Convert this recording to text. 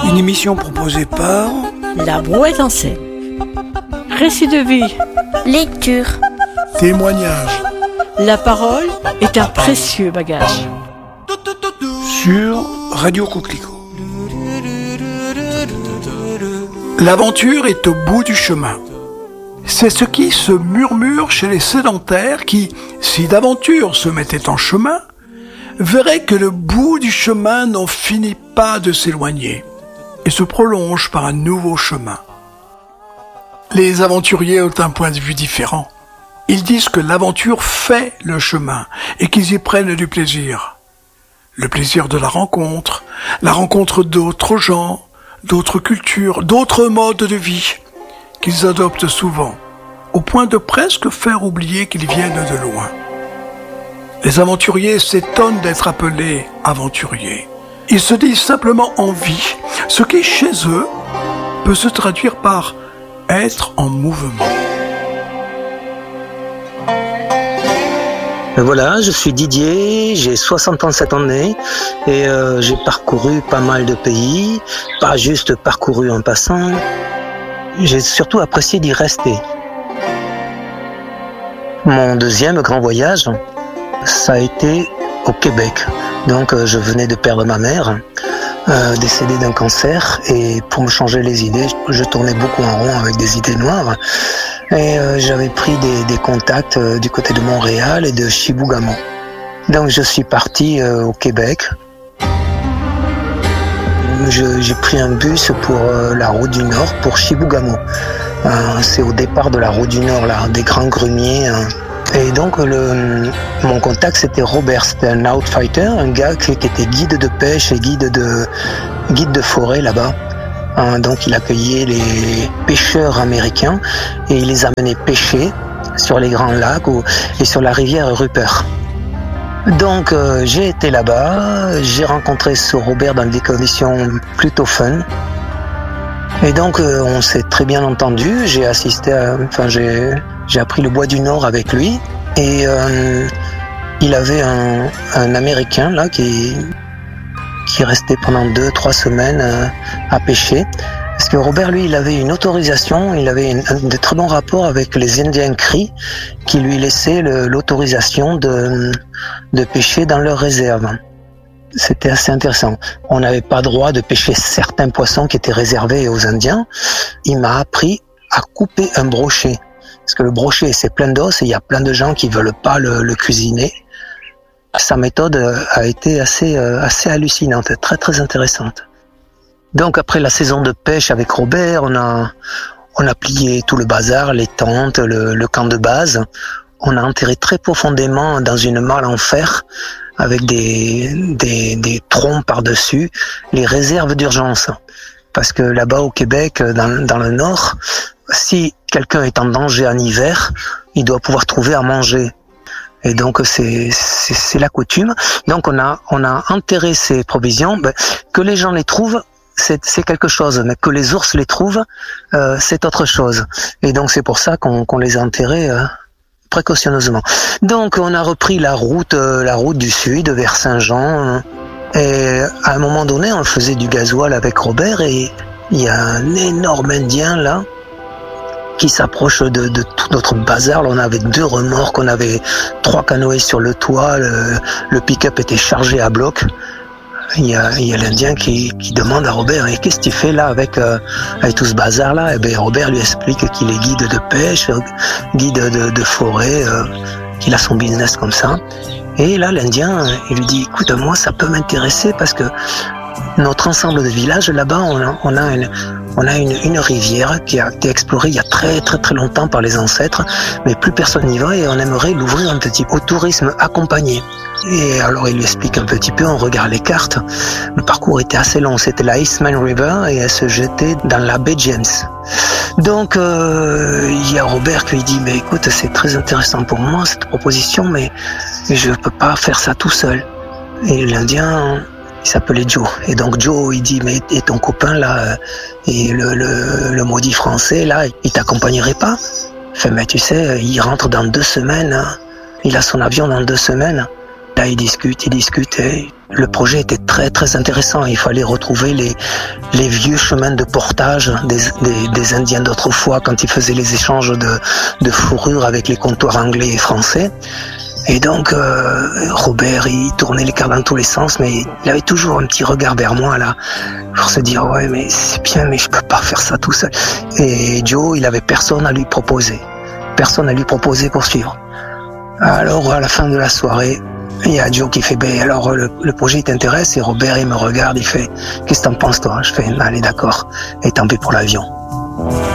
Une émission proposée par La Brouette en scène. Récit de vie. Lecture. Témoignage. La parole est un précieux bagage. Sur Radio Coquelicot. L'aventure est au bout du chemin. C'est ce qui se murmure chez les sédentaires qui, si d'aventure se mettait en chemin, verraient que le bout du chemin n'en finit pas de s'éloigner et se prolonge par un nouveau chemin. Les aventuriers ont un point de vue différent. Ils disent que l'aventure fait le chemin et qu'ils y prennent du plaisir. Le plaisir de la rencontre d'autres gens, d'autres cultures, d'autres modes de vie, qu'ils adoptent souvent, au point de presque faire oublier qu'ils viennent de loin. Les aventuriers s'étonnent d'être appelés aventuriers. Ils se disent simplement en vie, ce qui chez eux peut se traduire par être en mouvement. Voilà, je suis Didier, j'ai 60 ans cette année et j'ai parcouru pas mal de pays, pas juste parcouru en passant. J'ai surtout apprécié d'y rester. Mon deuxième grand voyage, ça a été au Québec. Donc je venais de perdre ma mère, décédée d'un cancer, et pour me changer les idées, je tournais beaucoup en rond avec des idées noires. Et j'avais pris des contacts du côté de Montréal et de Chibougamau. Donc je suis parti au Québec. J'ai pris un bus pour la route du Nord, pour Chibougamau. C'est au départ de la route du Nord, là, des grands grumiers. Et donc mon contact c'était Robert, c'était un outfighter, un gars qui était guide de pêche et guide de forêt là-bas. Donc il accueillait les pêcheurs américains et il les amenait pêcher sur les grands lacs et sur la rivière Rupert. Donc j'ai été là-bas, j'ai rencontré ce Robert dans des conditions plutôt fun. Et donc on s'est très bien entendu, j'ai appris le bois du Nord avec lui et il avait un Américain là qui restait pendant 2-3 semaines à pêcher. Parce que Robert, lui, il avait une autorisation, il avait de très bons rapports avec les Indiens Cris qui lui laissaient l'autorisation de pêcher dans leur réserve. C'était assez intéressant. On n'avait pas droit de pêcher certains poissons qui étaient réservés aux Indiens. Il m'a appris à couper un brochet. Parce que le brochet, c'est plein d'os et il y a plein de gens qui veulent pas le cuisiner. Sa méthode a été assez hallucinante, très très intéressante. Donc après la saison de pêche avec Robert, on a plié tout le bazar, les tentes, le camp de base. On a enterré très profondément dans une malle en fer avec des troncs par-dessus les réserves d'urgence. Parce que là-bas au Québec, dans le Nord, si quelqu'un est en danger en hiver, il doit pouvoir trouver à manger. Et donc c'est la coutume. Donc on a enterré ces provisions. Que les gens les trouvent, c'est quelque chose, mais que les ours les trouvent, c'est autre chose. Et donc c'est pour ça qu'on les a enterrés précautionneusement. Donc on a repris la route du sud vers Saint-Jean. Et à un moment donné, on faisait du gasoil avec Robert et il y a un énorme Indien là qui s'approche de tout notre bazar. Là, on avait 2 remorques, on avait 3 canoës sur le toit, le pick-up était chargé à bloc. Il y a l'Indien qui demande à Robert, et qu'est-ce que tu fais là avec tout ce bazar là? Et bien Robert lui explique qu'il est guide de pêche, guide de forêt, qu'il a son business comme ça. Et là l'Indien, il lui dit, écoute, moi ça peut m'intéresser parce que notre ensemble de villages là-bas, on a une rivière qui a été explorée il y a très très très longtemps par les ancêtres, mais plus personne n'y va et on aimerait l'ouvrir un petit peu au tourisme accompagné. Et alors il lui explique un petit peu, on regarde les cartes. Le parcours était assez long, c'était la Eastman River et elle se jetait dans la baie James. Donc il y a Robert qui lui dit, mais écoute, c'est très intéressant pour moi cette proposition, mais je peux pas faire ça tout seul. Et l'Indien, il s'appelait Joe. Et donc Joe, il dit, mais et ton copain là, et le maudit français là, il t'accompagnerait pas? Fait, mais tu sais, il rentre dans 2 semaines, hein. Il a son avion dans 2 semaines. Là, il discute, et le projet était très très intéressant. Il fallait retrouver les vieux chemins de portage des Indiens d'autrefois quand ils faisaient les échanges de fourrure avec les comptoirs anglais et français. Et donc Robert, il tournait les cartes dans tous les sens, mais il avait toujours un petit regard vers moi là, pour se dire ouais mais c'est bien, mais je peux pas faire ça tout seul. Et Joe, il avait personne à lui proposer pour suivre. Alors à la fin de la soirée, il y a Joe qui fait alors le projet t'intéresse, et Robert il me regarde, il fait qu'est-ce que t'en penses toi? Je fais allez d'accord, et tant pis pour l'avion.